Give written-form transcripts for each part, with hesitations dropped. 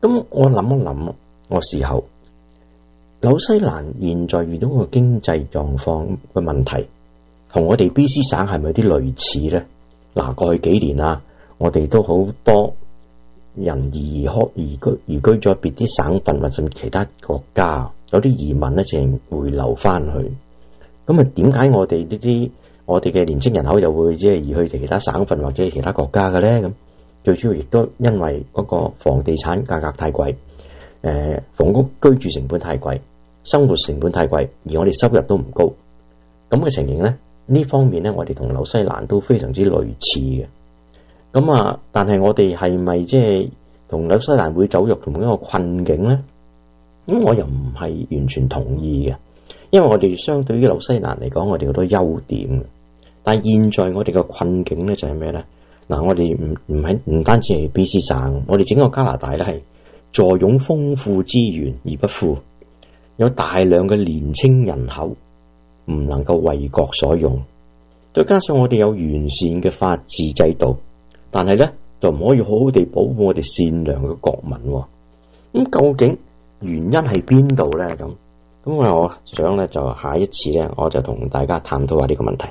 咁我諗一諗，我事後紐西蘭現在遇到個經濟狀況嘅問題，同我哋 BC 省係咪有啲類似呢？嗱，過去幾年啊，我哋都好多人移居咗別啲省份或者其他國家，有啲移民咧淨回流翻去。咁啊，點解我哋嘅年青人口又會即係移去其他省份或者其他國家嘅咧？咁最主要亦都因為嗰個房地產價格太貴，房屋居住成本太貴，生活成本太貴，而我哋收入都唔高。咁嘅情形咧，呢方面咧，我哋同紐西蘭都非常之類似嘅。咁啊，但係我哋係咪即係同紐西蘭會走入同一個困境咧？咁我又唔係完全同意嘅，因為我哋相對於紐西蘭嚟講，我哋好多優點。但係現在我哋嘅困境咧就係咩咧？嗱，我哋唔單止係 BC 省，我哋整個加拿大咧係坐擁豐富資源而不富，有大量嘅年青人口唔能夠為國所用，再加上我哋有完善嘅法治制度，但係咧就唔可以好好地保護我哋善良嘅國民。咁究竟原因喺邊度咧？咁我想咧就下一次咧，我就同大家探討下呢個問題。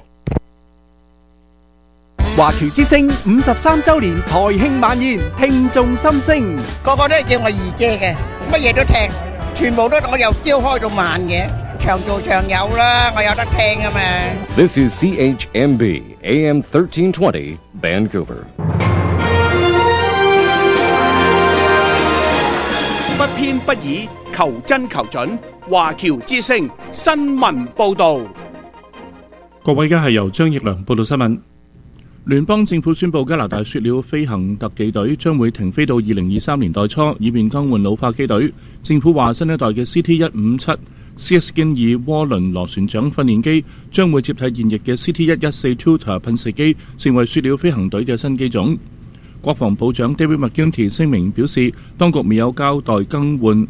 華僑之聲53周年台慶晚宴，聽眾心聲， 個個都係叫我二姐嘅，乜嘢都聽，全部都我由朝開到晚嘅，長做長有啦，我有得聽啊嘛。 This is CHMB AM 1320 Vancouver。 不偏不倚，求真求準，華僑之聲新聞報導。 各位，而家係由張奕良報道新聞。聯邦政府宣布加拿大雪鳥飛行特技隊將會停飛到2023年代初，以便更換老化機隊。政府話新一代嘅 CT-157 Seaskin 2渦輪螺旋槳訓練機將會接替現役嘅 CT-114 Tutor 噴射機，成為雪鳥飛行隊嘅新機種。國防部長 David McGuinty 聲明表示，當局未有交代更換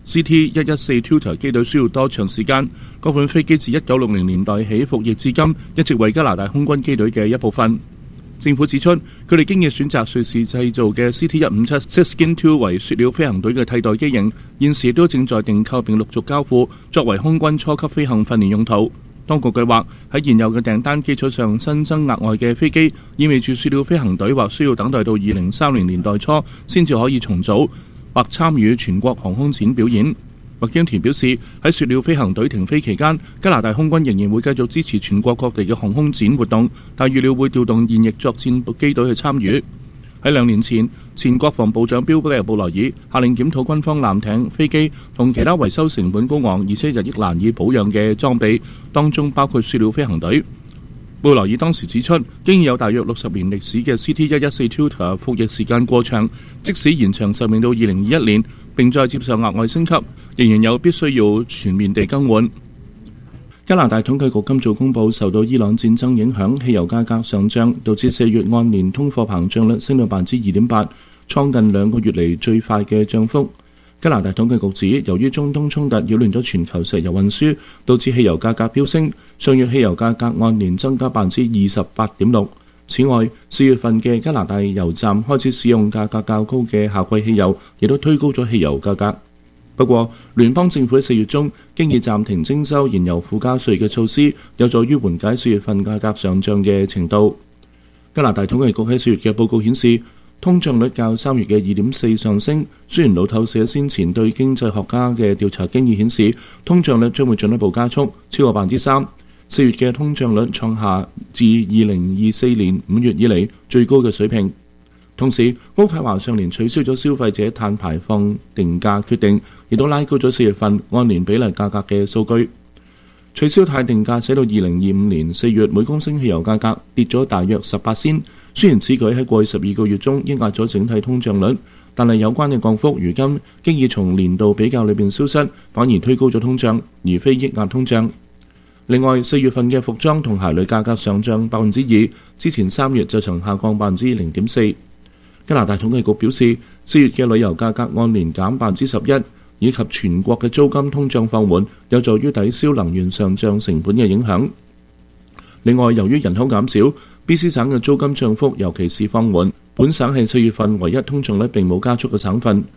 CT-114 Tutor 機隊需要多長時間。嗰款飛機自1960年代起服役至今，一直為加拿大空軍機隊嘅一部分。政府指出，佢哋經已選擇瑞士製造嘅 CT-157 Seaskin 2為雪鳥飛行隊嘅替代機型，現時都正在訂購並陸續交付，作為空軍初級飛行訓練用途。當局計劃喺現有嘅訂單基礎上新增額外嘅飛機，意味住雪鳥飛行隊或需要等待到2030年代初先至可以重組或參與全國航空展表演。麥京田表示，喺雪鳥飛行隊停飛期間，加拿大空軍仍然會繼續支持全國各地嘅航空展活動，但預料會調動現役作戰機隊去參與。喺2年前，前國防部長標布萊爾下令檢討軍方艦艇、飛機同其他維修成本高昂而且日益難以保養嘅裝備，當中包括雪鳥飛行隊。布萊爾當時指出，經已有大約60年歷史嘅 CT-114 Tutor 服役時間過長，即使延長壽命到2021年並再接受額外升級，仍然有必須要全面地更換。加拿大統計局今早公佈，受到伊朗戰爭影響，汽油價格上漲，導致4月按年通貨膨脹率升到 2.8%， 創近2個月嚟最快嘅漲幅。加拿大統計局指，由於中東衝突擾亂咗全球石油運輸，導致汽油價格飆升。上月汽油價格按年增加 28.6%。此外，4月份嘅加拿大油站開始使用價格較高嘅夏季汽油，亦都推高咗汽油價格。不過，聯邦政府喺4月中經已暫停徵收燃油附加稅嘅措施，有助於緩解4月份價格上漲嘅程度。加拿大統計局喺4月嘅報告顯示，通脹率較3月嘅 2.4 上升。雖然路透社先前對經濟學家嘅調查經已顯示，通脹率將會進一步加速，超過 3%。4月嘅通脹率創下自2024年5月以嚟最高嘅水平。同時，渥太華上年取消咗消費者碳排放定價決定，亦都拉高咗4月份按年比例價格嘅數據。取消碳定價使到2025年4月每公升汽油價格跌咗大約18仙。雖然此舉喺過去12個月中抑壓咗整體通脹率，但係有關嘅降幅如今經已從年度比較裏邊消失，反而推高咗通脹，而非抑壓通脹。另外，4月份嘅服裝同鞋類價格上漲 2%， 之前3月就曾下降 0.4%。加拿大統計局表示，4月嘅旅遊價格按年減 11%， 以及全國嘅租金通脹放緩，有助於抵消能源上漲成本嘅影響。另外，由於人口減少，BC 省嘅租金漲幅尤其是放緩，本省係4月份唯一通脹率並冇加速嘅省份。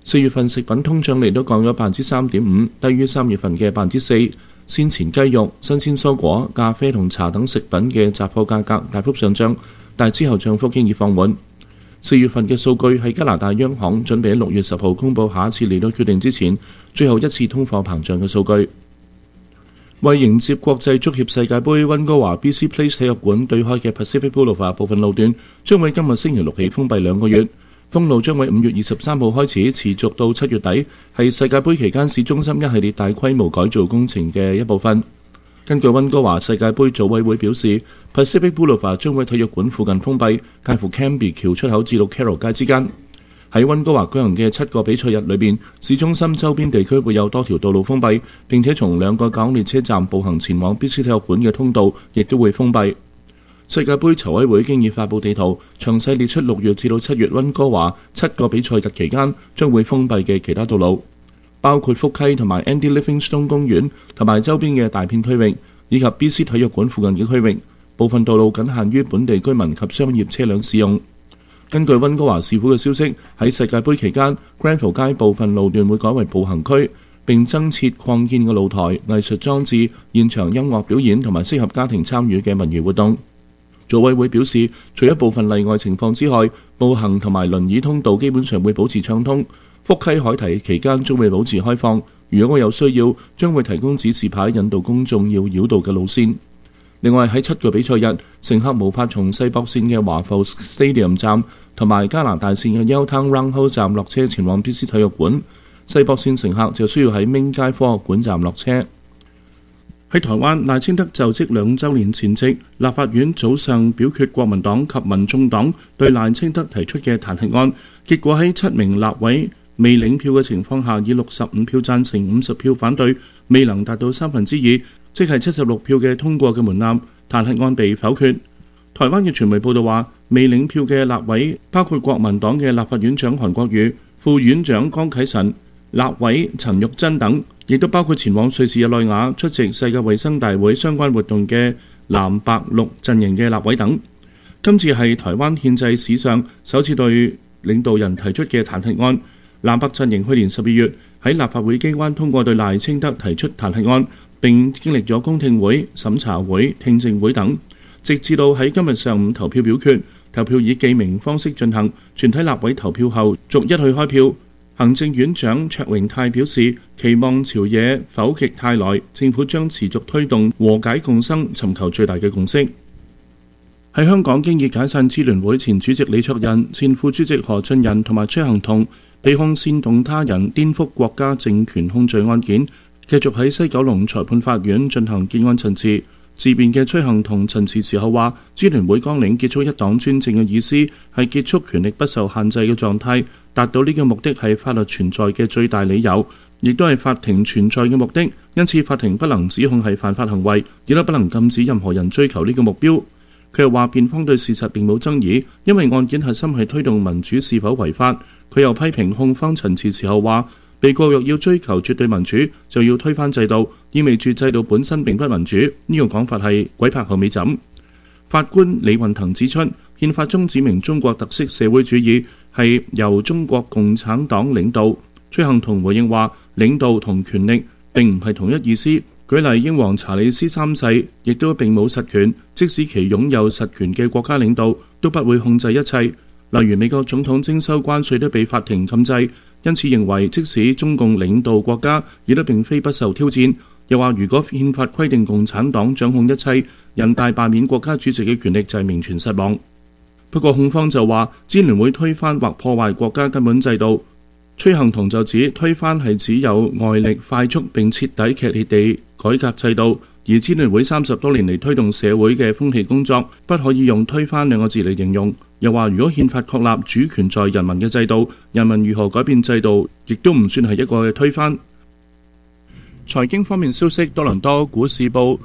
4月份食品通脹率都降咗3.5%，低於3月份嘅4%。先前雞肉、新鮮蔬果、咖啡同茶等食品嘅雜貨價格大幅上漲，但之後漲幅經已放緩。4月份嘅數據係加拿大央行準備喺6月10號公佈下一次利率決定之前，最後一次通貨膨脹嘅數據。為迎接國際足協世界盃，溫哥華 BC Place 體育館對開嘅 Pacific Boulevard 部分路段將會今日星期六起封閉2個月。封路將會5月23號開始，持續到7月底，係世界盃期間市中心一系列大規模改造工程嘅一部分。根據溫哥華世界盃組委會表示 ，Pacific Boulevard 將會體育館附近封閉，介乎 Cambie 橋出口至到 Carroll 街之間。喺溫哥華舉行嘅7個比賽日裏邊，市中心周邊地區會有多條道路封閉，並且從2個港列車站步行前往 BC 體育館嘅通道亦都會封閉。世界盃籌委會經已發布地圖，詳細列出6月至到7月溫哥華7個比賽日期間將會封閉嘅其他道路，包括福溪同埋 Andy Livingstone 公園同埋周邊嘅大片區域，以及 BC 體育館附近嘅區域。部分道路僅限於本地居民及商業車輛使用。根據溫哥華市府嘅消息，喺世界盃期間 Granville 街部分路段會改為步行區，並增設擴建嘅露台、藝術裝置、現場音樂表演同埋適合家庭參與嘅文娛活動。組委會表示，除咗部分例外情況之外，步行同埋輪椅通道基本上會保持暢通。福溪海堤期間將會保持開放，如果有需要，將會提供指示牌引導公眾要繞道嘅路線。另外喺7個比賽日，乘客無法從西北線嘅華埠 Stadium 站同埋加拿大線嘅 Yaletown Roundhouse 站落車前往 BC 體育館，西北線乘客就需要喺明街科學館站落車。喺台灣，賴清德就職2週年前夕，立法院早上表決國民黨及民眾黨對賴清德提出嘅彈劾案，結果喺7名立委未領票嘅情況下，以65票贊成50票反對，未能達到2/3，即係76票嘅通過嘅門檻，彈劾案被否決。台灣嘅傳媒報道話，未領票嘅立委包括國民黨嘅立法院長韓國瑜、副院長江啟臣、立委陳玉珍等，亦都包括前往瑞士日內瓦出席世界衛生大會相關活動嘅藍白綠陣營嘅立委等。今次係台灣憲制史上首次對領導人提出嘅彈劾案。藍白陣營去年12月喺立法會機關通過對賴清德提出彈劾案，並經歷咗公聽會、審查會、聽證會等，直至到喺今日上午投票表決。投票以記名方式進行，全體立委投票後逐一去開票。行政院長卓榮泰表示，期望朝野否極泰來，政府將持續推動和解共生，尋求最大嘅共識。喺香港，經已解散支聯會前主席李卓人、前副主席何俊仁同埋崔幸同被控煽動他人顛覆國家政權控罪案件，繼續喺西九龍裁判法院進行結案陳詞。自辯嘅崔幸同陳詞時候話，支聯會綱領結束一黨專政嘅意思係結束權力不受限制嘅狀態，達到呢個目的係法律存在嘅最大理由，亦都係法庭存在嘅目的。因此法庭不能指控係犯法行為，亦都不能禁止任何人追求呢個目標。佢又話辯方對事實並冇爭議，因為案件核心係推動民主是否違法。佢又批評控方陳詞時候話，被告若要追求絕對民主，就要推翻制度，意味住制度本身並不民主。呢個講法係鬼拍後尾枕。法官李運騰指出，憲法中指明中國特色社會主義係由中國共產黨領導。崔幸同回應話，領導同權力並唔係同一意思。舉例，英皇查理斯3世亦都並冇實權，即使其擁有實權嘅國家領導，都不會控制一切。例如美國總統徵收關稅都被法庭禁制。因此認為，即使中共領導國家，亦都並非不受挑戰。又話，如果憲法規定共產黨掌控一切，人大罷免國家主席嘅權力就係名存實亡。不過控方就話，支聯會推翻或破壞國家根本制度。崔幸同就指，推翻係指有外力快速並徹底劇烈地改革制度，而支聯會30多年嚟推動社會嘅風氣工作，不可以用推翻2個字嚟形容。又話，如果憲法確立主權在人民嘅制度，人民如何改變制度，亦都唔算係一個嘅推翻。財經方面消息，多倫多股市報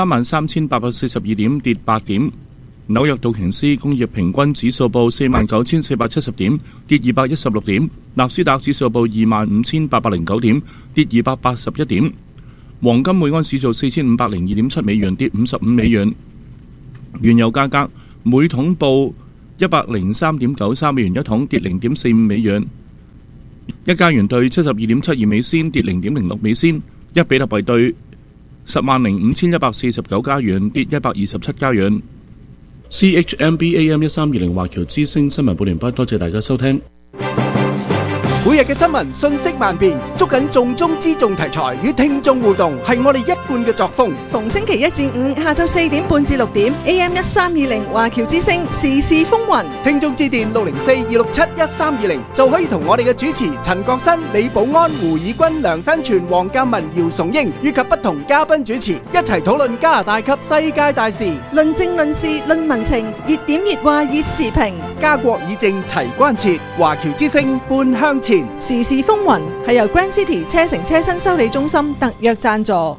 33,842點，跌8點；紐約道瓊斯工業平均指數報49,470點，跌216點；納斯達指數報25,809點，跌281點。黃金每安士做4,502.7美元，跌55美元。原油價格每桶報103.93美元一桶，跌0.45美元。 一加元兌72.72美仙，跌0.06美仙；一比特幣兌105149加元，跌127加元。CHMB AM 1320華僑之聲新聞報完畢，多謝大家收聽。 每日嘅新聞信息萬變，捉緊重中之重題材，與聽眾互動，係我哋一貫嘅作風。 逢星期一至五下晝4點半至6點 ，AM 1320華僑之聲時事風雲。 聽眾致電604-267-1320就可以同我哋嘅主持陳國新、李寶安、胡以軍、梁新全、黃鑑文、姚崇英以及不同嘉賓主持一齊討論加拿大及世界大事， 論政論事論民情，熱點熱話熱時評， 家國以正齊關切，華僑之聲半向前。 時事風雲係由 Grand City 車城車身修理中心特約贊助。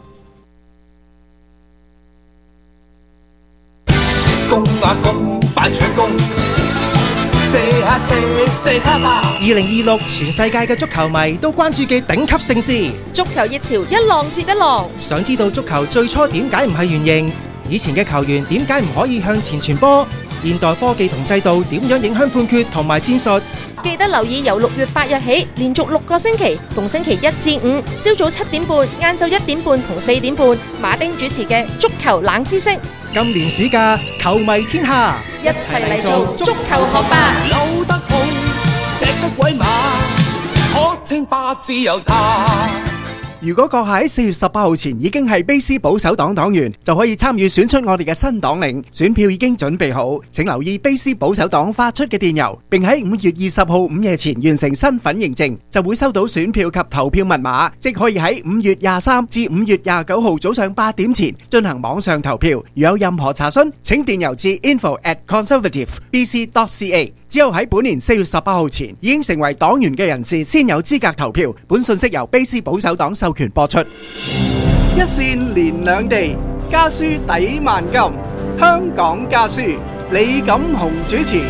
攻啊攻，快搶攻！射啊射，射他吧！2026全世界嘅足球迷都關注嘅頂級盛事， 足球熱潮一浪接一浪。 想知道足球最初點解唔係圓形？以前嘅球員點解唔可以向前傳波？現代科技同制度點樣影響判決同埋戰術？ 記得留意由6月8日起，連續6個星期，逢星期1至5，朝早7點半、晏晝1點半同4點半，馬丁主持嘅足球冷知識。 今年暑假，球迷天下， 一齊嚟做足球學霸。 扭得好，隻得鬼馬，可稱霸自由他。 如果閣下喺4月18號前已經係卑斯保守黨黨員，就可以參與選出我哋嘅新黨領。選票已經準備好，請留意卑斯保守黨發出嘅電郵，並喺5月20號午夜前完成身份認證，就會收到選票及投票密碼，即可以喺5月23至5月29號早上8點前進行網上投票。如有任何查詢，請電郵至 info@conservativebc.ca。只有喺本年4月18號前已經成為黨員嘅人士先有資格投票。本信息由卑斯保守黨授權播出。一線連兩地，家書抵萬金。香港家書，李錦雄主持。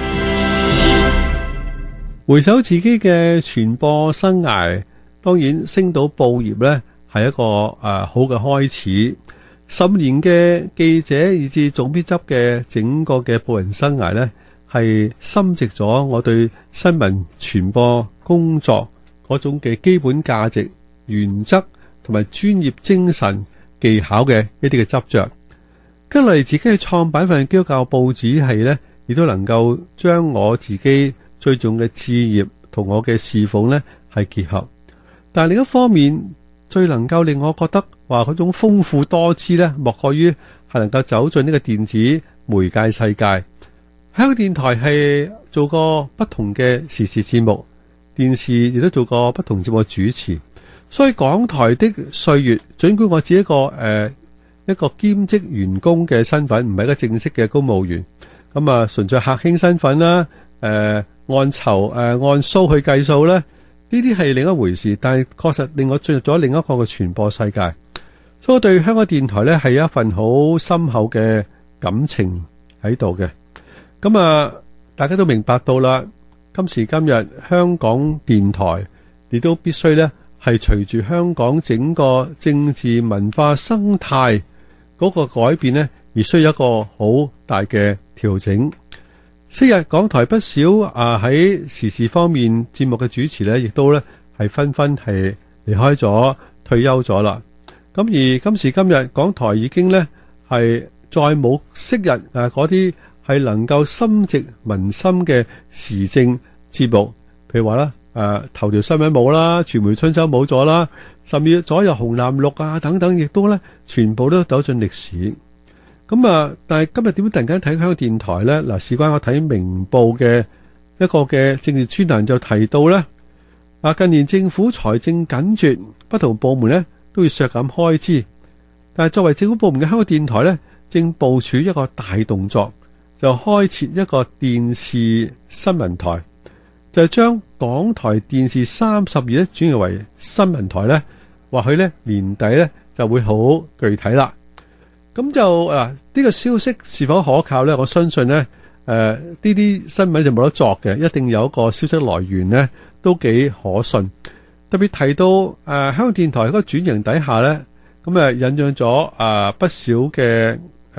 回首自己嘅傳播生涯，當然星島報業呢係一個好嘅開始。10年嘅記者以至總編輯嘅整個嘅報人生涯呢，係深植咗我對新聞傳播工作嗰種嘅基本價值、原則同埋專業精神技巧嘅一啲嘅執着。跟嚟自己去創辦份基督教報紙係呢，亦都能夠將我自己最重嘅志業同我嘅侍奉呢係結合。但係另一方面，最能夠令我覺得話嗰種豐富多姿呢，莫過於係能夠走進呢個電子媒介世界。喺個電台係做過不同嘅時事節目，電視亦都做過不同節目主持，所以港台的歲月，盡管我只係一個兼職員工嘅身份，唔係一個正式嘅公務員，咁啊純粹客卿身份啦，按酬按數去計數咧，呢啲係另一回事，但係確實令我進入咗另一個嘅傳播世界，所以我對香港電台咧係有一份好深厚嘅感情喺度嘅。咁啊，大家都明白到啦，今時今日香港電台亦都必須呢係隨住香港整個政治文化生態嗰個改變呢，而需要一個好大嘅調整。昔日港台不少喺時事方面節目嘅主持呢，亦都呢係紛紛係離開咗退休咗啦。咁而今時今日港台已經呢係再冇昔日嗰啲係能夠深植民心嘅時政節目，譬如話啦，頭條新聞冇啦，傳媒春秋冇咗啦，甚至左右紅藍綠啊等等，亦都咧全部都走進歷史。咁但係今日點解突然間睇香港電台咧？嗱，事關我睇明報嘅一個嘅政治專欄就提到咧，近年政府財政緊絀，不同部門咧都要削減開支，但係作為政府部門嘅香港電台咧，正部署一個大動作。就開設一個電視新聞台，就將港台電視32咧轉移為新聞台咧，或許咧年底咧就會好具體啦。咁就呢個消息是否可靠咧？我相信咧呢啲新聞就冇得作嘅，一定有一個消息來源咧都幾可信。特別提到香港電台嗰個轉型底下咧，咁引進咗不少嘅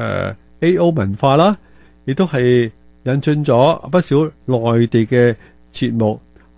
AO 文化啦。亦都係引進咗不少內地嘅節目，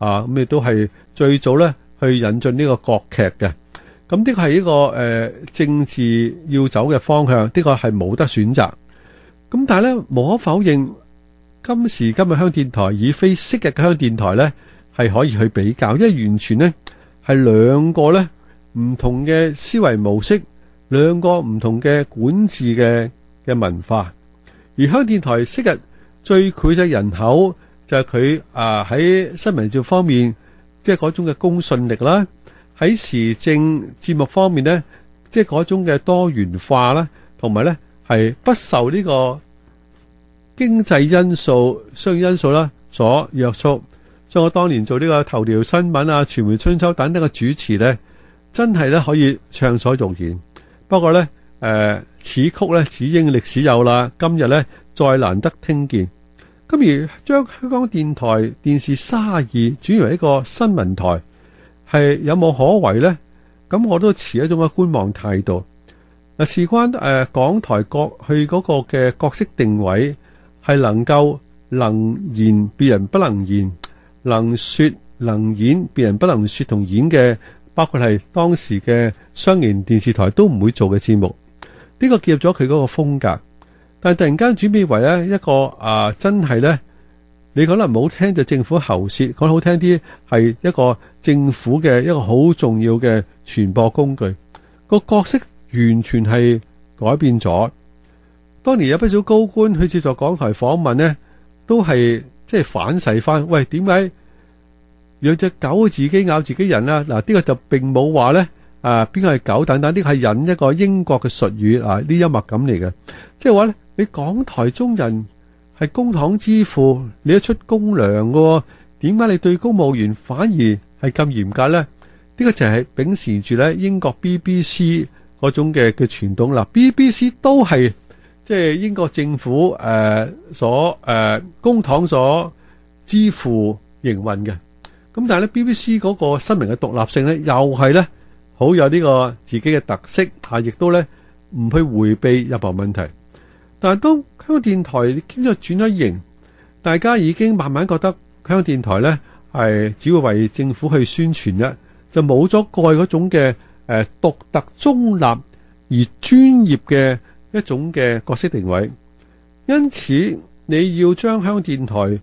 咁亦都係最早咧去引進呢個國劇嘅。咁呢個係一個政治要走嘅方向，呢個係冇得選擇。咁但係咧，無可否認，今時今日香港電台以非昔日嘅香港電台咧，係可以去比較，因為完全咧係兩個咧唔同嘅思維模式，兩個唔同嘅管治嘅文化。而香港電台昔日最膾炙人口就係佢喺新聞節方面，即係嗰種嘅公信力啦；喺時政節目方面咧，即係嗰種嘅多元化啦，同埋咧係不受呢個經濟因素、商業因素啦所約束。所以我當年做呢個頭條新聞啊、傳媒春秋等等嘅主持咧，真係咧可以暢所欲言。不過咧，此曲咧只應歷史有啦，今日咧再難得聽見。咁而將香港電台電視32轉為一個新聞台，係有冇可為呢？咁我都持一種嘅觀望態度。嗱，事關港台過去嗰個嘅角色定位，係能夠能言別人不能言，能說能演別人不能說同演嘅，包括係當時嘅商營電視台都唔會做嘅節目。呢個結合咗佢嗰個風格，但係突然間轉變為咧一個真係咧，你講得唔好聽就政府喉舌，講得好聽啲係一個政府嘅一個好重要嘅傳播工具。個角色完全係改變咗。當年有不少高官去接受港台訪問呢，都係即係反噬翻，喂，點解養隻狗自己咬自己人啊？嗱，呢個就並冇話咧。邊個係狗等等，呢個係引一個英國嘅術語啲幽默感嚟嘅，即係話咧，你港台中人係公帑支付，你一出公糧嘅，點解你對公務員反而係咁嚴格咧？呢個就係秉持住咧英國 BBC 嗰種嘅傳統啦。BBC 都係即係英國政府所公帑所支付營運嘅，咁但係咧 BBC 嗰個新聞嘅獨立性咧，又係咧。好有呢個自己嘅特色，亦都咧唔去迴避任何問題。但係當香港電台經過轉咗型，大家已經慢慢覺得香港電台咧係只會為政府去宣傳嘅，就冇咗過去嗰種嘅獨特中立而專業嘅一種嘅角色定位。因此你要將香港電台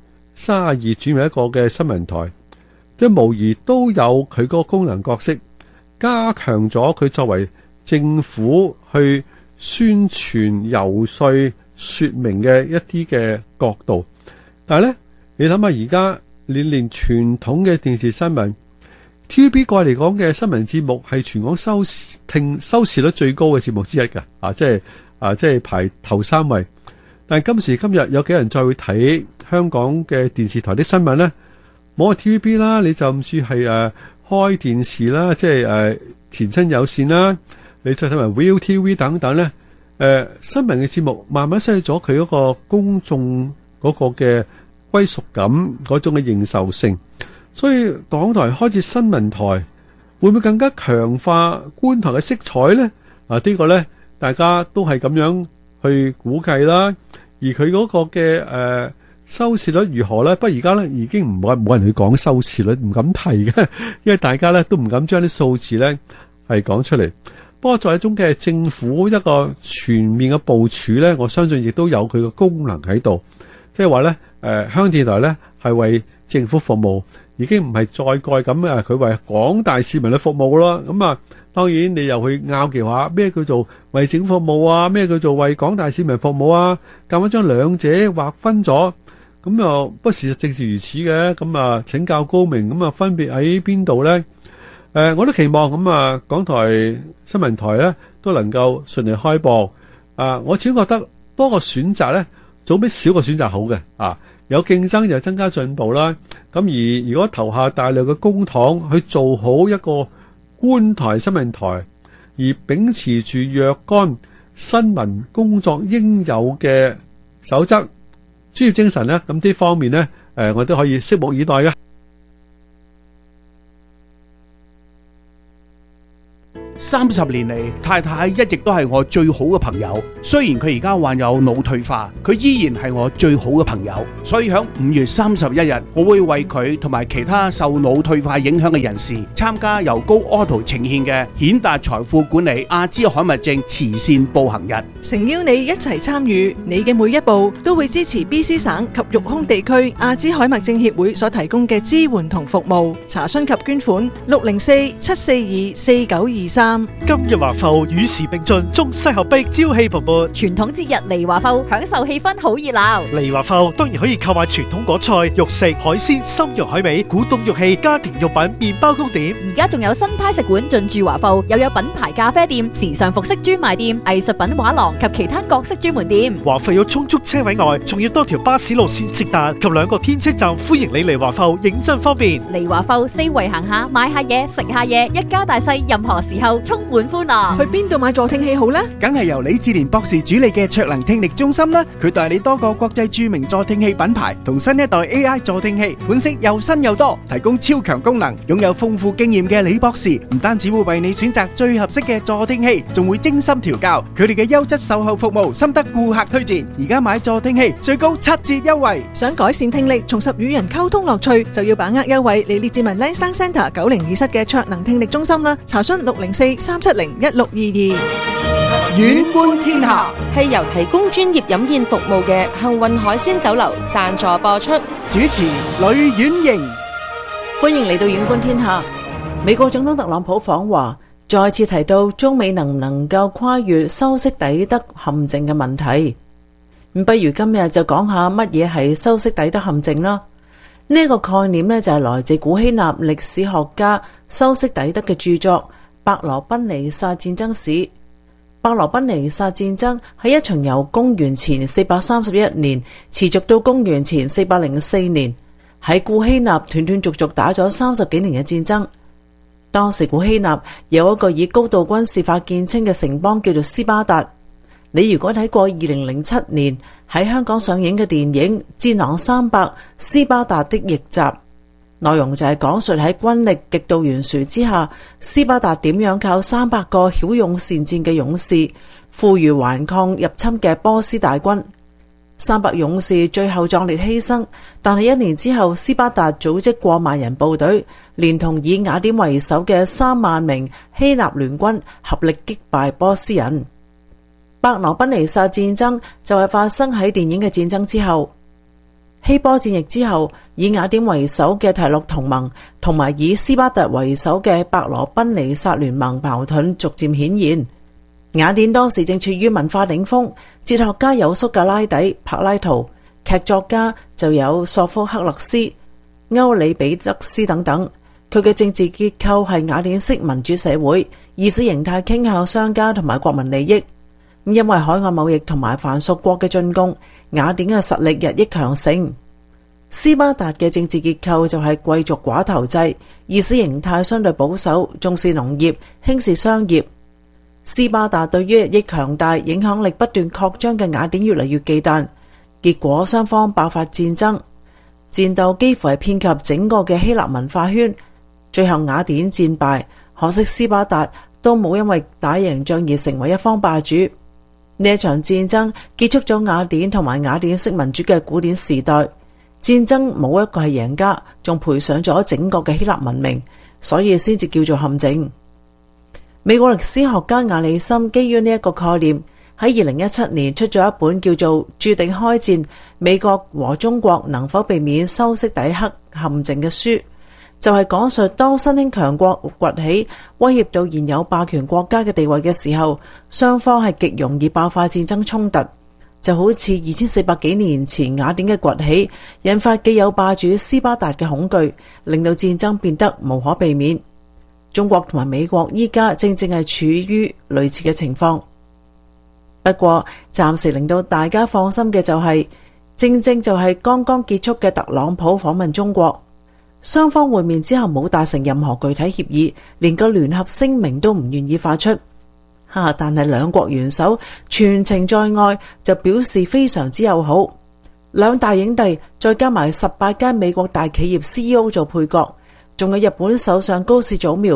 32轉為一個嘅新聞台，即係無疑都有佢嗰個功能角色。加強咗佢作為政府去宣傳、游說、說明嘅一啲嘅角度，但係咧，你諗下而家你連傳統嘅電視新聞 TVB 過嚟講嘅新聞節目係全港收視率最高嘅節目之一嘅，即係排頭3位。但係今時今日有幾人再會睇香港嘅電視台啲新聞咧？冇話 TVB 啦，你就唔算係開電視啦，即係前親有線啦，你再睇埋 ViuTV 等等咧，新聞嘅節目慢慢失去咗佢嗰個公眾嗰個嘅歸屬感，嗰種嘅認受性，所以港台開設新聞台會唔會更加強化觀台嘅色彩咧？呢個咧大家都係咁樣去估計啦，而佢嗰個嘅收視率如何呢？不過而家咧已經冇人去講收視率，唔敢提嘅，因為大家咧都唔敢將啲數字咧係講出嚟。不過作為一種嘅政府一個全面嘅部署咧，我相信亦都有佢嘅功能喺度。即係話咧，香港電台咧係為政府服務，已經唔係再蓋咁佢為廣大市民去服務咯。咁當然你又去拗撬下咩叫做為政府服務啊？咩叫做為廣大市民服務啊？咁樣將兩者劃分咗。咁又不事實正是如此嘅，咁請教高明，咁分別喺邊度呢？我都期望咁港台新聞台咧都能夠順利開播。我始終覺得多個選擇咧，總比少個選擇好嘅。有競爭就增加進步啦。咁而如果投下大量嘅公帑去做好一個觀台新聞台，而秉持住若干新聞工作應有嘅守則、專業精神咧，咁呢方面咧，我都可以拭目以待嘅。 30年嚟，太太一直都係我最好嘅朋友。雖然佢而家患有腦退化，佢依然係我最好嘅朋友。所以喺5月31日，我會為佢同埋其他受腦退化影響嘅人士參加由高 Auto 呈獻嘅顯達財富管理阿茲海默症慈善步行日， 誠邀你一齊參與，你嘅每一步都會支持 BC 省及育空地區阿茲海默症協會所提供嘅支援同服務。查詢及捐款604-742-4923。 今日華埠與時並進，中西合璧，朝氣蓬勃。 傳統節日嚟華埠，享受氣氛好熱鬧。 嚟華埠當然可以購買傳統果菜、肉食、海鮮、參肉海味、古董玉器、家庭用品、麵包糕點。 而家仲有新派食館進駐華埠，又有品牌咖啡店、時尚服飾專賣店、藝術品畫廊及其他各式專門店。 華埠有充足車位外，仲要多條巴士路線直達及2個天車站，歡迎你嚟華埠，認真方便。 嚟華埠四圍行下，買下嘢，食下嘢，一家大細任何時候充滿歡樂。 去邊度買助聽器好呢？ 梗係由李志蓮博士主理嘅卓能聽力中心啦。佢代理多個國際著名助聽器品牌同新一代 AI 助聽器，款式又新又多，提供超強功能。擁有豐富經驗嘅李博士唔單止會為你選擇最合適嘅助聽器，仲會精心調教。佢哋嘅優質售後服務深得顧客推薦。而家買助聽器最高7折優惠。 想改善聽力，重拾與人溝通樂趣，就要把握優惠嚟列治文 Lansdowne Centre 902室嘅卓能聽力中心啦。查詢604-370-1622。 遠觀天下係由提供專業飲宴服務嘅幸運海鮮酒樓贊助播出。 主持呂婉瑩。 歡迎嚟到遠觀天下。美國總統特朗普訪華，再次提到中美能唔能夠跨越修昔底德陷阱嘅問題。咁不如今日就講下乜嘢係修昔底德陷阱啦。呢個概念呢，就係來自古希臘歷史學家修昔底德嘅著作《伯羅奔尼撒戰爭史》。伯羅奔尼撒戰爭係一場由公元前431年持續到公元前404年，喺古希臘斷斷續續打咗30幾年嘅戰爭。當時古希臘有一個以高度軍事化見稱嘅城邦叫做斯巴達。你如果睇過2007年喺香港上映嘅電影《戰狼300：斯巴達的逆襲》，內容就係講述喺軍力極度懸殊之下，斯巴達點樣靠300個驍勇善戰嘅勇士負隅頑抗入侵嘅波斯大軍。300勇士最後壯烈犧牲，但係1年之後，斯巴達組織過萬人部隊，連同以雅典為首嘅3萬名希臘聯軍合力擊敗波斯人。伯羅奔尼撒戰爭就係發生喺電影嘅戰爭之後。希波戰役之後，以雅典為首嘅提洛同盟同埋以斯巴達為首嘅伯羅奔尼撒聯盟矛盾逐漸顯現。雅典當時正處於文化頂峰，哲學家有蘇格拉底、柏拉圖，劇作家就有索福克勒斯、歐里比德斯等等。佢嘅政治結構係雅典式民主社會，意識形態傾向商家同埋國民利益。因為海外貿易同埋藩屬國嘅進攻，雅典嘅實力日益強盛。斯巴達嘅政治結構就係貴族寡頭制，意識形態相對保守，重視農業，輕視商業。斯巴達對於日益強大、影響力不斷擴張嘅雅典越嚟越忌憚，結果雙方爆發戰爭，戰鬥幾乎係遍及整個嘅希臘文化圈。最後雅典戰敗，可惜斯巴達都冇因為打贏仗而成為一方霸主。呢一場戰爭結束咗雅典同埋雅典式民主嘅古典時代。戰爭冇一個係贏家，仲賠上咗整個嘅希臘文明，所以先至叫做陷阱。美國歷史學家亞里森基於呢一個概念，喺2017年出咗一本叫做《注定開戰：美國和中國能否避免修昔底德陷阱》嘅書，就係講述當新興強國崛起，威脅到現有霸權國家嘅地位嘅時候，雙方係極容易爆發戰爭衝突。就好似2400幾年前雅典嘅崛起，引發既有霸主斯巴達嘅恐懼，令到戰爭變得無可避免。中國同埋美國依家正係處於類似嘅情況。不過暫時令到大家放心嘅就係，正就係剛剛結束嘅特朗普訪問中國，雙方會面之後冇達成任何具體協議，連個聯合聲明都唔願意發出。但係兩國元首全程在外，就表示非常之友好。兩大影帝再加埋18間美國大企業 CEO 做配角，仲有日本首相高市早苗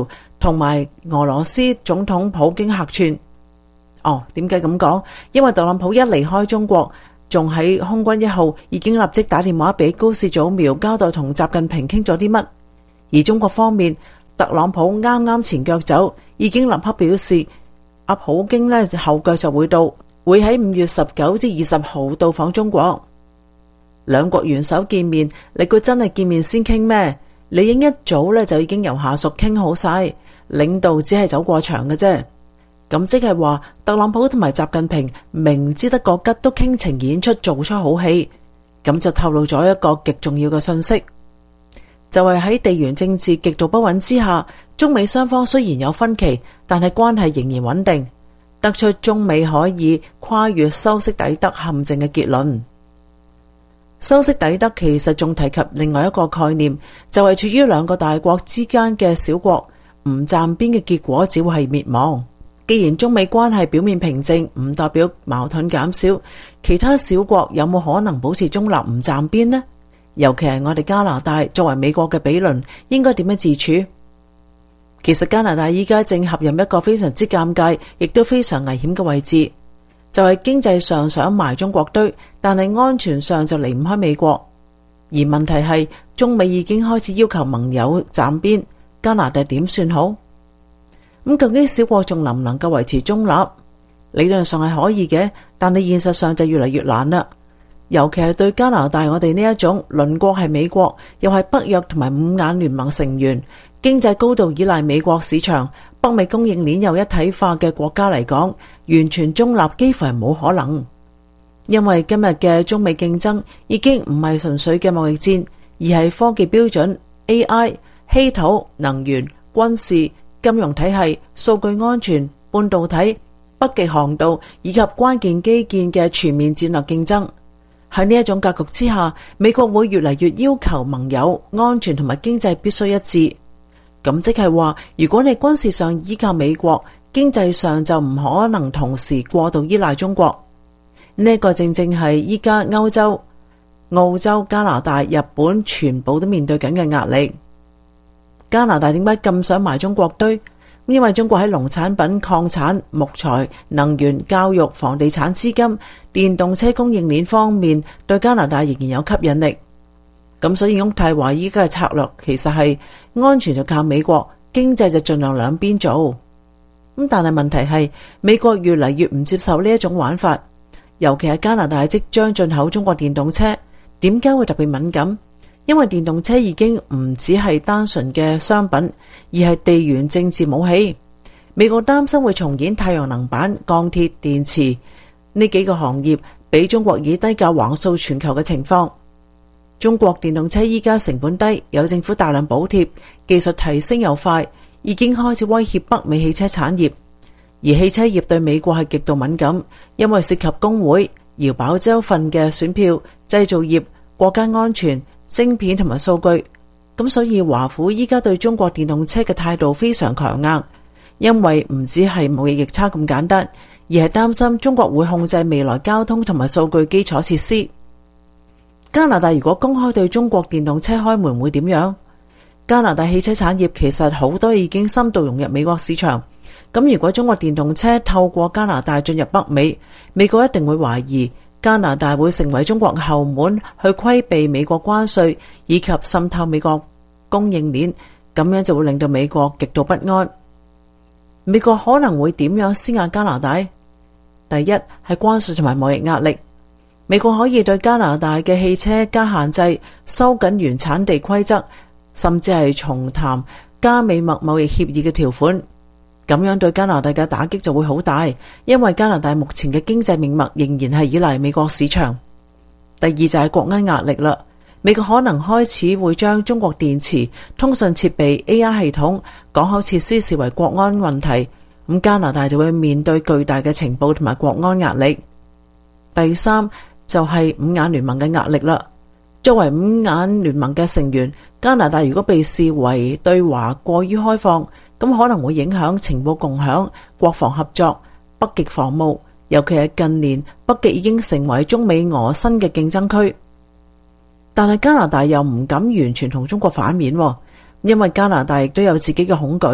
同埋俄羅斯總統普京客串。點解咁講？因為特朗普一離開中國，仲喺空軍1號已經立即打電話俾高市早苗交代同習近平傾咗啲乜。而中國方面，特朗普啱啱前腳走，已經立刻表示阿普京呢後腳就會到，會喺5月19至20號到訪中國。兩國元首見面，你估真係見面先傾咩？理應一早呢就已經由下屬傾好晒，領導只係走過場嘅啫。咁即係話，特朗普同埋習近平明知得個吉都傾情演出，做出好戲，咁就透露咗一個極重要嘅信息，就係喺地緣政治極度不穩之下，中美雙方雖然有分歧，但係關係仍然穩定，得出中美可以跨越修昔底德陷阱嘅結論。修昔底德其實仲提及另外一個概念，就係處於兩個大國之間嘅小國唔站邊嘅結果只會係滅亡。既然中美關係表面平靜，唔代表矛盾減少，其他小國有冇可能保持中立唔站邊呢？尤其係我哋加拿大作為美國嘅比鄰，應該點樣自處？其實加拿大依家正陷入一個非常之尷尬，亦都非常危險嘅位置，就係經濟上想埋中國堆，但係安全上就離唔開美國。而問題係中美已經開始要求盟友站邊，加拿大點算好？咁究竟小國仲能唔能夠維持中立？理論上係可以嘅，但係現實上就越嚟越難啦。尤其係對加拿大我哋呢一種鄰國係美國，又係北約同埋五眼聯盟成員，經濟高度依賴美國市場，北美供應鏈又一體化嘅國家嚟講，完全中立幾乎係冇可能。因為今日嘅中美競爭已經唔係純粹嘅貿易戰，而係科技標準、AI、稀土、能源、軍事、金融體系、數據安全、半導體、北極航道以及關鍵基建嘅全面戰略競爭。喺呢一種格局之下，美國會越嚟越要求盟友安全同埋經濟必須一致。咁即係話，如果你軍事上依靠美國，經濟上就唔可能同時過度依賴中國。呢個正正係依家歐洲、澳洲、加拿大、日本全部都面對緊嘅壓力。加拿大點解咁想埋中國堆？因為中國喺農產品、礦產、木材、能源、教育、房地產、資金、電動車供應鏈方面對加拿大仍然有吸引力。咁所以翁太話依家嘅策略其實係安全就靠美國，經濟就盡量兩邊做。咁但係問題係美國越嚟越唔接受呢一種玩法，尤其係加拿大即將進口中國電動車，點解會特別敏感？因為電動車已經唔只係單純嘅商品，而係地緣政治武器。美國擔心會重演太陽能板、鋼鐵、電池呢幾個行業俾中國以低價橫掃全球嘅情況。中國電動車依家成本低，有政府大量補貼，技術提升又快，已經開始威脅北美汽車產業。而汽車業對美國係極度敏感，因為涉及工會、搖擺州份嘅選票、製造業、國家安全、晶片同埋數據。咁所以華府依家對中國電動車嘅態度非常強硬，因為唔止係貿易逆差咁簡單，而係擔心中國會控制未來交通同埋數據基礎設施。加拿大如果公開對中國電動車開門會點樣？加拿大汽車產業其實好多已經深度融入美國市場，咁如果中國電動車透過加拿大進入北美，美國一定會懷疑加拿大會成為中國後門，去規避美國關稅以及滲透美國供應鏈，咁樣就會令到美國極度不安。美國可能會點樣施壓加拿大？第一係關稅同埋貿易壓力，美國可以對加拿大嘅汽車加限制，收緊原產地規則，甚至係重談加美墨貿易協議嘅條款。咁樣對加拿大嘅打擊就會好大，因為加拿大目前嘅經濟命脈仍然係依賴美國市場。第二就係國安壓力啦，美國可能開始會將中國電池、通訊設備、AI 系統、港口設施視為國安問題，咁加拿大就會面對巨大嘅情報同埋國安壓力。第三就係五眼聯盟嘅壓力啦。作為五眼聯盟嘅成員，加拿大如果被視為對華過於開放，咁可能會影響情報共享、國防合作、北極防務，尤其係近年北極已經成為中美俄新嘅競爭區。但係加拿大又唔敢完全同中國反面，因為加拿大亦都有自己嘅恐懼，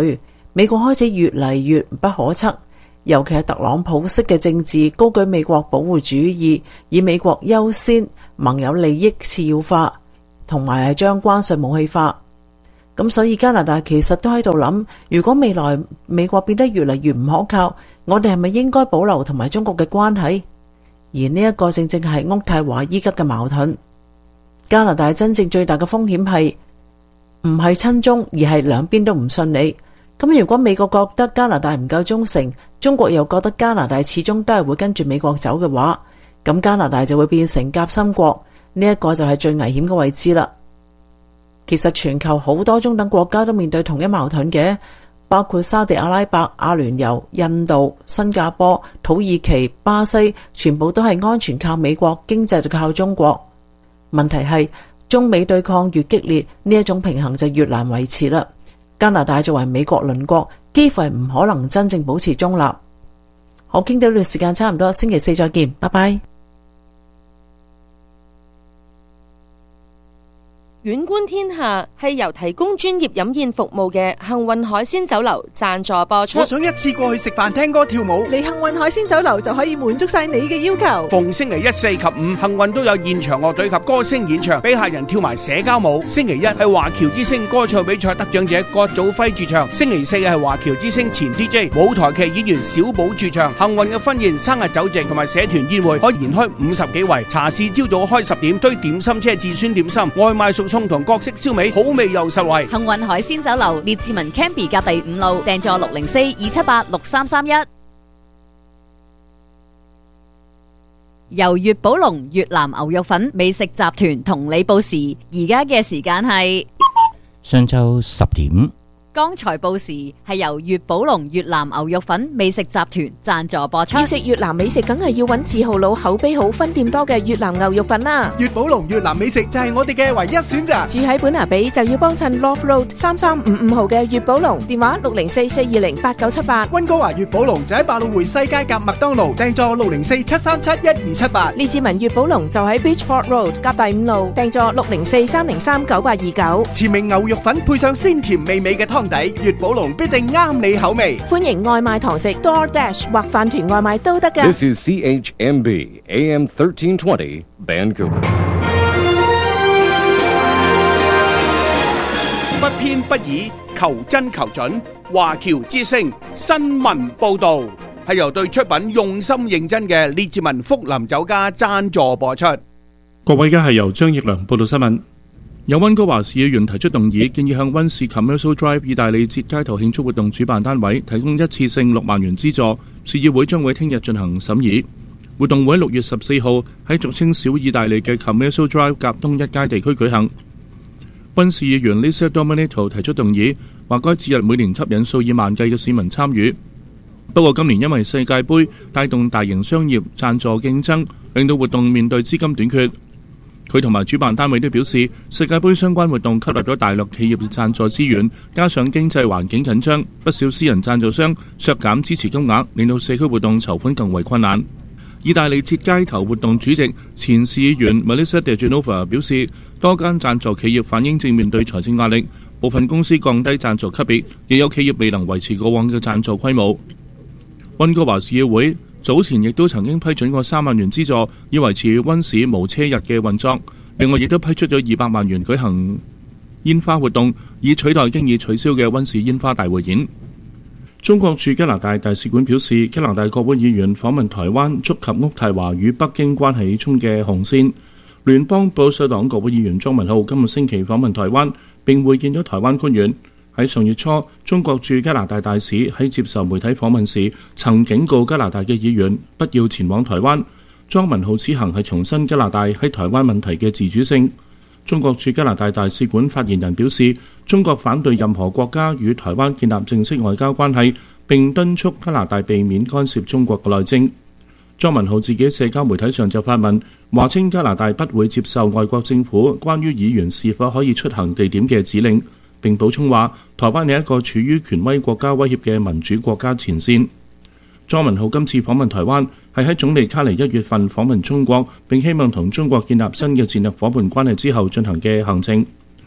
美國開始越嚟越不可測，尤其係特朗普式嘅政治，高舉美國保護主義，以美國優先、盟友利益次要化，同埋係將關稅武器化。咁所以加拿大其實都喺度諗，如果未來美國變得越嚟越唔可靠，我哋係咪應該保留同埋中國嘅關係？而呢一個正正係渥太華依家嘅矛盾。加拿大真正最大嘅風險係唔係親中，而係兩邊都唔信你。咁如果美國覺得加拿大唔夠忠誠，中國又覺得加拿大始終都係會跟住美國走嘅話，咁加拿大就會變成夾心國，呢一個就係最危險嘅位置啦。其實全球好多中等國家都面對同一矛盾嘅，包括沙地阿拉伯、阿聯酋、印度、新加坡、土耳其、巴西，全部都係安全靠美國，經濟就靠中國。問題係中美對抗越激烈，呢一種平衡就越難維持啦。加拿大作為美國鄰國，幾乎係唔可能真正保持中立。好，傾到呢個時間差唔多，星期四再見，拜拜。 遠觀天下係由提供專業飲宴服務嘅幸運海鮮酒樓贊助播出。 我想一次過去食飯、聽歌、跳舞， 嚟幸運海鮮酒樓就可以滿足晒你嘅要求。 逢星期1、4及5，幸運都有現場樂隊及歌星演唱，俾客人跳埋社交舞。星期1係華僑之星歌唱比賽得獎者郭祖輝駐唱。星期4係華僑之星前 DJ 舞台劇演員小寶駐唱。幸運嘅婚宴、生日酒席同埋社團宴會可延開50幾圍。茶市朝早開10點，推點心車至酸點心，外賣送送同各式燒味，好味又實惠。 幸運海鮮酒樓列治文 Canby 隔第5路，訂座604-278-6331。由粵寶龍越南牛肉粉美食集團同你報時，而家嘅時間係上晝10點。 剛才報時係由粵寶龍越南牛肉粉美食集團贊助播出。 要食越南美食，梗係要揾字號佬、口碑好、分店多嘅越南牛肉粉啦。 粵寶龍越南美食就係我哋嘅唯一選擇。 住喺本拿比就要幫襯 Love Road 3355號嘅粵寶龍，電話604-420-8978。 溫哥華粵寶龍就喺百老匯西街夾麥當勞，訂座604-737-1278。 列治文粵寶龍就喺 Beachford Road 夾第5路，訂座604-303-9829。 前名牛肉粉配上鮮甜美味嘅湯底，粵寶龍必定啱你口味。 歡迎外賣堂食 DoorDash 或飯團外賣都得㗎。 This is CHMB AM 1320 Vancouver。 不偏不倚，求真求準。華僑之聲新聞報導係由對出品用心認真嘅列治文福林酒家贊助播出。 各位，而家係由張奕良報道新聞。有溫哥華市議員提出動議，建議向溫市 Commercial Drive 意大利節街頭慶祝活動主辦單位提供一次性6萬元資助。市議會將會聽日進行審議。活動會喺6月14號喺俗稱小意大利嘅 Commercial Drive 甲東一街地區舉行。溫市議員 Lisa Dominato 提出動議，話該節日每年吸引數以萬計嘅市民參與。不過今年因為世界盃帶動大型商業贊助競爭，令到活動面對資金短缺。佢同埋主辦單位都表示，世界盃相關活動吸納咗大量企業嘅贊助資源，加上經濟環境緊張，不少私人贊助商削減支持金額，令到社區活動籌款更為困難。意大利節街頭活動主席前市議員 Melissa De Genova 表示，多間贊助企業反映正面對財政壓力，部分公司降低贊助級別，亦有企業未能維持過往嘅贊助規模。溫哥華市議會早前亦都曾經批准過3萬元資助，以維持溫市無車日嘅運作。另外亦都批出咗200萬元舉行煙花活動，以取代經已取消嘅溫市煙花大匯演。中國駐加拿大大使館表示，加拿大國會議員訪問台灣，觸及渥太華與北京關係中嘅紅線。聯邦保守黨國會議員莊文浩今個星期訪問台灣，並會見咗台灣官員。喺上月初，中國駐加拿大大使喺接受媒體訪問時，曾警告加拿大嘅議員不要前往台灣。莊文浩此行係重申加拿大喺台灣問題嘅自主性。中國駐加拿大大使館發言人表示，中國反對任何國家與台灣建立正式外交關係，並敦促加拿大避免干涉中國嘅內政。莊文浩自己社交媒體上就發文，話稱加拿大不會接受外國政府關於議員是否可以出行地點嘅指令。並補充話，台灣係一個處於權威國家威脅嘅民主國家前線。莊文浩今次訪問台灣，係喺總理卡尼1月份訪問中國，並希望同中國建立新嘅戰略夥伴關係之後進行嘅行程。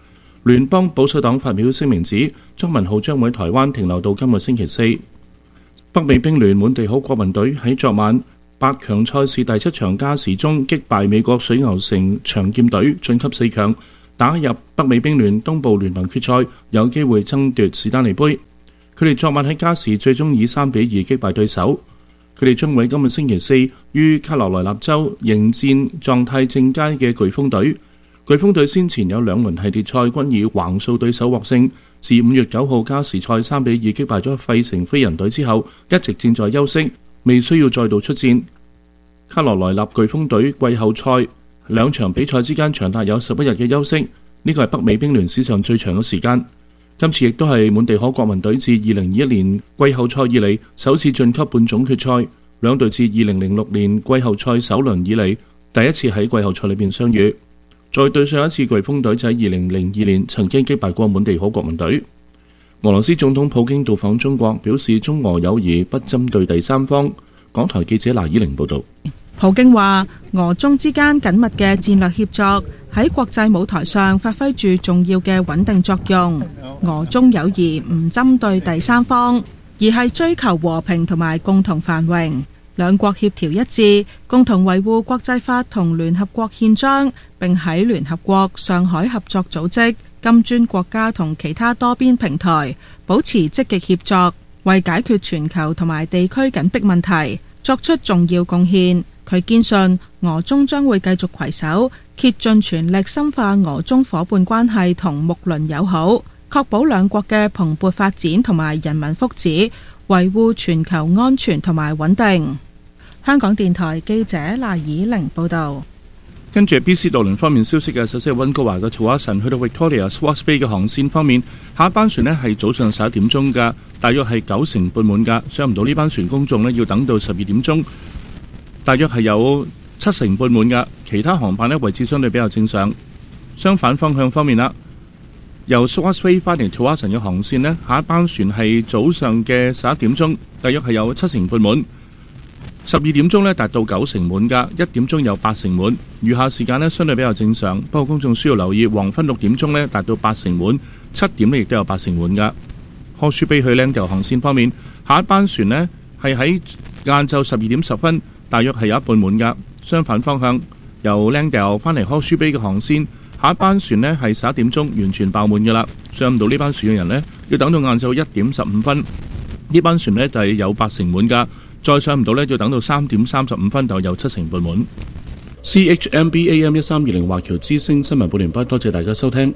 聯邦保守黨發表聲明指，莊文浩將會喺台灣停留到今個星期四。北美冰聯滿地可國民隊喺昨晚8強賽事第7場加時中擊敗美國水牛城長劍隊，晉級4強，打入北美冰聯東部聯盟決賽，有機會爭奪史丹利杯。佢哋昨晚喺加時最終以3-2擊敗對手。佢哋將會今個星期四於卡羅來納州迎戰狀態正佳嘅颶風隊。颶風隊先前有2輪系列賽均以橫掃對手獲勝，自5月9號加時賽3-2擊敗咗費城飛人隊之後，一直戰在休息，未需要再度出戰。卡羅來納颶風隊季後賽2場比賽之間長達有11日嘅休息，呢個係北美冰聯史上最長嘅時間。今次亦都係滿地可國民隊自2021年季後賽以嚟首次晉級半總決賽，兩隊自2006年季後賽首輪以嚟第一次喺季後賽裏邊相遇。再對上一次颶風隊就喺2002年曾經擊敗過滿地可國民隊。俄羅斯總統普京到訪中國，表示中俄友誼不針對第三方。港台記者賴以玲報導。 普京話：俄中之間緊密嘅戰略協作喺國際舞台上發揮住重要嘅穩定作用。俄中友誼唔針對第三方，而係追求和平同埋共同繁榮。兩國協調一致，共同維護國際法同聯合國憲章，並喺聯合國、上海合作組織、金磚國家同其他多邊平台保持積極協作，為解決全球同埋地區緊迫問題作出重要貢獻。佢堅信俄中將會繼續攜手，竭盡全力深化俄中夥伴關係同睦鄰友好，確保兩國嘅蓬勃發展同埋人民福祉，維護全球安全同埋穩定。香港電台記者賴以玲報道。 跟住 BC 渡輪方面消息嘅，首先係溫哥華嘅 Tsawwassen 去到 Victoria Swartz Bay 嘅航線方面，下一班船呢係早上11點鐘㗎，大約係9成半滿㗎，上唔到呢班船公眾呢要等到12點鐘，大約係有7成半滿㗎。其他航班呢位置相對比較正常。相反方向方面啦，由 Swartz Bay 翻嚟 Tsawwassen 嘅航線呢，下一班船係早上嘅11點鐘，大約係有7成半滿。12點鐘呢達到9成滿㗎，1點鐘有8成滿，餘下時間呢相對比較正常。不過公眾需要留意，黃昏6點鐘呢達到8成滿，7點呢亦都有8成滿㗎。柯舒比去Langdale航線方面，下一班船呢係喺晏晝12點10分，大約係有一半滿㗎。相反方向由Langdale翻嚟柯舒比嘅航線，下一班船呢係11點鐘完全爆滿㗎啦。上唔到呢班船嘅人呢，要等到晏晝1點15分，呢班船呢就係有8成滿㗎。再上唔到呢，要等到3點35分就有7成半滿。CHMB AM 1320華僑之聲新聞報聯播，多謝大家收聽。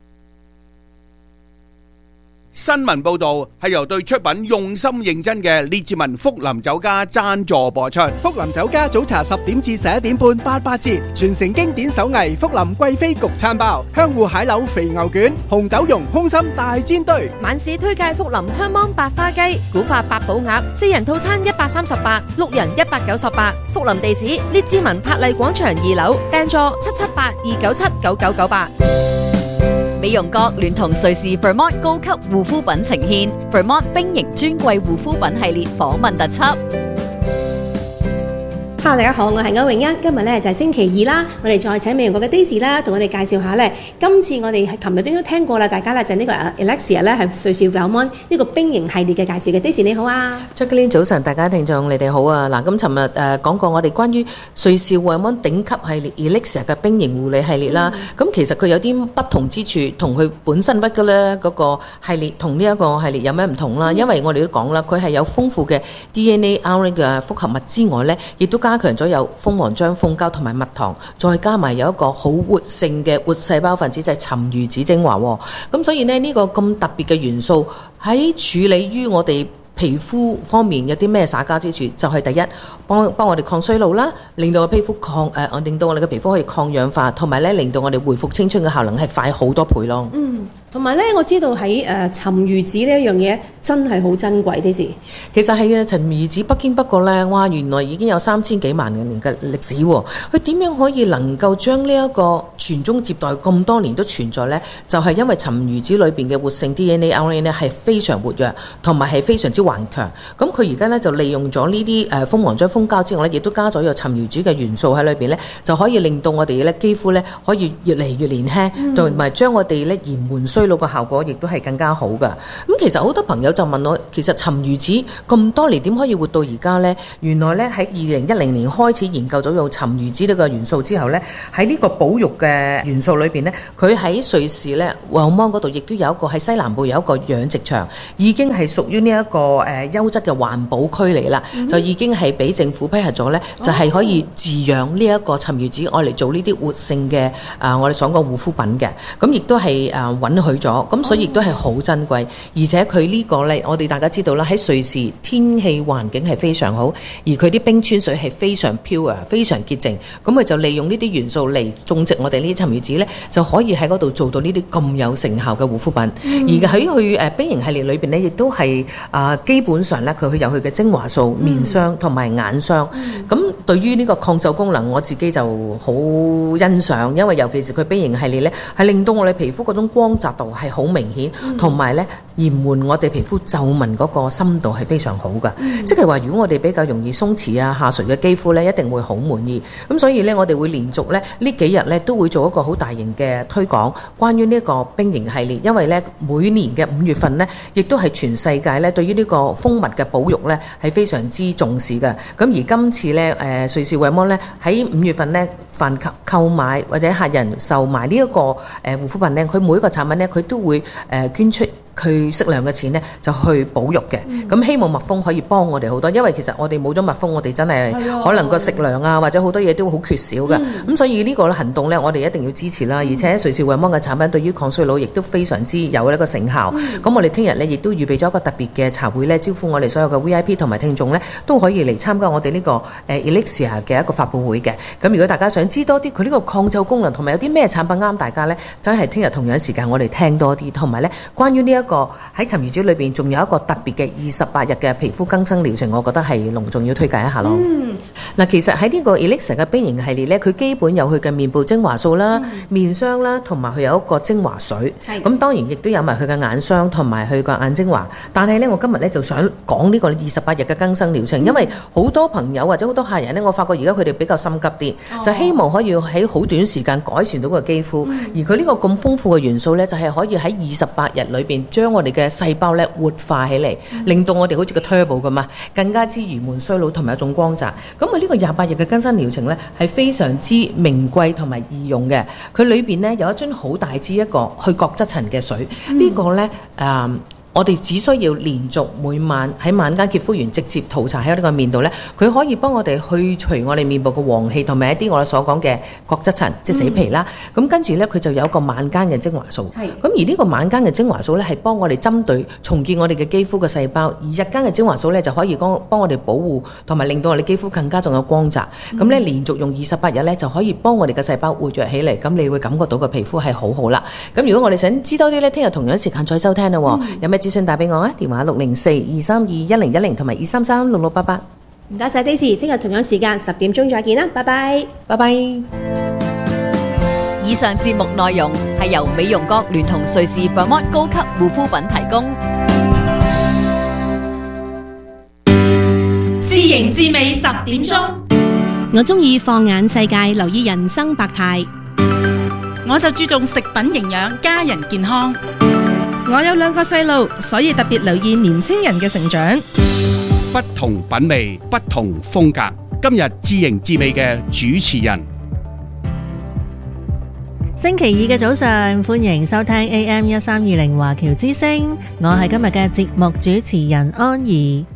新聞報道係由對出品用心認真嘅列治文福林酒家贊助播出。 福林酒家早茶10點至11點半88折，傳承經典手藝福林貴妃焗餐包、香芋蟹柳肥牛卷、紅豆蓉空心大煎堆。 晚市推介福林香芒白花雞、古法八寶鴨，4人套餐138， 6人198。福林地址列治文柏麗廣場2樓，訂座778-297-9998。 美容閣聯同瑞士 Vermont 高級護膚品呈現 Vermont 冰型專櫃護膚品系列訪問特輯。 Hello， 大家好，我係歐永欣。今日咧就係星期二啦，我哋再請美容閣嘅 Daisy 啦，同我哋介紹下咧。今次我哋係琴日都應該聽過啦，大家咧就係呢個 Alexia 咧係瑞士 Vermont 呢個冰型系列嘅介紹嘅。Daisy 你好啊 ，Jacqueline 早晨，大家聽眾你哋好啊。嗱，咁尋日講過我哋關於瑞士 Vermont 頂級系列 Alexia 嘅冰型護理系列啦。咁其實佢有啲不同之處，同佢本身屈嘅咧嗰個系列同呢一個系列有咩唔同啦？因為我哋都講啦，佢係有豐富嘅 DNA RNA 嘅複合物之外咧，亦都加強咗有蜂王漿、蜂膠同埋蜜糖，再加埋有一個好活性嘅活細胞分子，就係沉魚子精華。咁所以呢，呢個咁特別嘅元素喺處理於我哋皮膚方面有啲咩耍家之處，就係第一幫我哋抗衰老啦，令到個皮膚令到我哋嘅皮膚可以抗氧化，同埋咧令到我哋恢復青春嘅效能係快好多倍咯。 同埋咧，我知道喺沉魚子呢一樣嘢真係好珍貴啲事。 其實係啊，沉魚子不經不覺咧，哇！原來已經有3000幾萬年嘅歷史喎。佢點樣可以能夠將呢一個傳宗接代咁多年都存在呢？就係因為沉魚子裏邊嘅活性 DNA、RNA 咧係非常活躍，同埋係非常之頑強。咁佢而家咧就利用咗呢啲蜂王漿蜂膠之外咧，亦都加咗有沉魚子嘅元素喺裏邊咧，就可以令到我哋咧肌膚咧可以越嚟越年輕，同埋將我哋咧延緩衰老嘅效果亦都係更加好噶。咁其實好多朋友就問我，其實沉魚子咁多年點可以活到而家呢？原來咧喺2010年開始研究咗用沉魚子呢個元素之後咧，喺呢個保育嘅元素裏邊咧，佢喺瑞士咧旺芒嗰度亦都有一個喺西南部有一個養殖場，已經係屬於呢一個優質嘅環保區嚟啦，就已經係俾政府批核咗咧，就係可以飼養呢一個沉魚子，愛嚟做呢啲活性嘅我哋所講護膚品嘅，咁亦都係允許咗，咁所以亦都係好珍貴，而且佢呢個咧，我哋大家知道啦，喺瑞士天氣環境係非常好，而佢啲冰川水係非常 pure、非常潔淨，咁佢就利用呢啲元素嚟種植我哋呢啲沉魚子咧，就可以喺嗰度做到呢啲咁有成效嘅護膚品。而喺佢冰凝系列裏邊咧，亦都係基本上咧，佢有佢嘅精華素、面霜同埋眼霜。咁對於呢個抗皺功能，我自己就好欣賞，因為尤其是佢冰凝系列咧，係令到我哋皮膚嗰種光澤度係好明顯，同埋咧延緩我哋皮膚皺紋嗰個深度係非常好噶。即係話，如果我哋比較容易鬆弛啊、下垂嘅肌膚咧，一定會好滿意。咁所以咧，我哋會連續咧呢幾日咧都會做一個好大型嘅推廣，關於呢個冰凝系列。因為咧每年嘅5月份咧，亦都係全世界咧對於呢個蜂蜜嘅保育咧係非常之重視嘅。咁而今次咧瑞士惠芒咧喺5月份咧，凡購買或者客人售賣呢一個護膚品咧，佢每一個產品咧，佢都會捐出佢適量嘅錢咧，就去保育嘅。咁希望蜜蜂可以幫我哋好多，因為其實我哋冇咗蜜蜂，我哋真係可能個食糧啊或者好多嘢都好缺少嘅。咁所以呢個行動咧，我哋一定要支持啦。而且瑞士惠芒嘅產品對於抗衰老亦都非常之有一個成效。咁我哋聽日咧亦都預備咗一個特別嘅茶會咧，招呼我哋所有嘅 VIP 同埋聽眾咧，都可以嚟參加我哋呢個Elixir 嘅一個發佈會嘅。咁如果大家想知多啲佢呢個抗皺功能同埋有啲咩產品啱大家咧，真係聽日同樣時間我哋聽多啲，同埋咧關於呢一個喺沉魚子裏邊仲有一個特別嘅28日嘅皮膚更新療程，我覺得係隆重要推介一下咯。嗱，其實喺呢個 Elixir 嘅冰凝系列咧，佢基本有佢嘅面部精華素啦、面霜啦，同埋佢有一個精華水。咁當然亦都有埋佢嘅眼霜同埋佢個眼精華。但係咧，我今日咧就想講呢個28日嘅更新療程，因為好多朋友或者好多客人咧，我發覺而家佢哋比較心急啲，就希望可以喺好短時間改善到個肌膚。而佢呢個咁豐富嘅元素咧，就係可以喺28日裏邊將我哋嘅細胞咧活化起嚟，令到我哋好似個 turbo 咁啊，更加之延緩衰老同埋一種光澤。咁佢呢個28日嘅更新療程咧係非常之名貴同埋易用嘅。佢裏邊咧有一樽好大支一個去角質層嘅水，呢個咧我哋只需要連續每晚喺晚間潔膚完直接塗搽喺呢個面度咧，佢可以幫我哋去除我哋面部嘅黃氣同埋一啲我哋所講嘅角質層，即係死皮啦。咁跟住咧，佢就有一個晚間嘅精華素。咁而呢個晚間嘅精華素咧，係幫我哋針對重建我哋嘅肌膚嘅細胞；而日間嘅精華素咧，就可以幫我哋保護同埋令到我哋肌膚更加仲有光澤。咁咧連續用28日咧，就可以幫我哋嘅細胞活躍起嚟。咁你會感覺到個皮膚係好好啦。咁如果我哋想知多啲咧，聽日同樣時間再收聽啦。有咩資訊打俾我啊？電話604-232-1010同埋233-6688。 唔該晒 Daisy， 聽日同樣時間10點鐘再見啦，拜拜， 拜拜。 以上節目內容係由美容閣聯同瑞士 Vermont 高級護膚品提供。 知型知味10點鐘，我中意放眼世界，留意人生百態。 我就注重食品營養，家人健康。 我有2個細路，所以特別留意年青人嘅成長。 不同品味，不同風格。今日知型知味嘅主持人， 星期2嘅早上，歡迎收聽 AM1320華僑之聲，我係今日嘅節目主持人安怡。